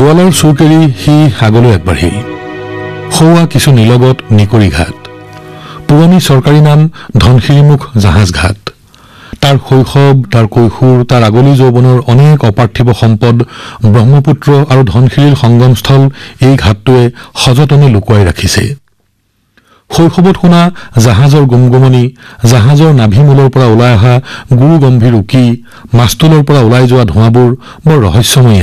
গোৱালৰ চুকেৰি সি আগলৈ আগবাঢ়িল। সৌৱা কিছু নিলগত নিকৰি ঘাট, পুৰণি চৰকাৰী নাম ধনশিৰিমুখ জাহাজ ঘাট। তাৰ শৈশৱ, তাৰ কৈশোৰ, তাৰ আগলি যৌৱনৰ অনেক অপাৰ্থিব সম্পদ ব্ৰহ্মপুত্ৰ আৰু ধনশিৰিৰ সংগমস্থল এই ঘাটটোৱে সযতনে লুকুৱাই ৰাখিছে। শৈশৱত শুনা জাহাজৰ গুমগুমনি, জাহাজৰ নাভিমূলৰ পৰা ওলাই অহা গুৰু গম্ভীৰ উকি, মাস্তুলৰ পৰা ওলাই যোৱা ধোঁৱাবোৰ বৰ ৰহস্যময়ী